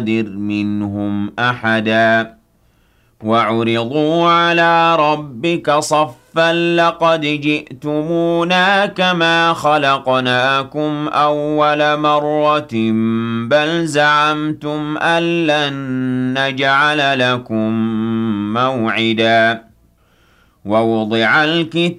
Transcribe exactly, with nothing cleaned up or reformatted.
نُغَادِرْ مِنْهُمْ أَحَدًا وَعُرِضُوا عَلَىٰ رَبِّكَ صَفًّا لَّقَدْ جِئْتُمُونَا كَمَا خَلَقْنَاكُمْ أَوَّلَ مَرَّةٍ بَلْ زَعَمْتُمْ أَن لَّن نَّجْعَلَ لَكُم مَّوْعِدًا وَوُضِعَ الْكِتَابُ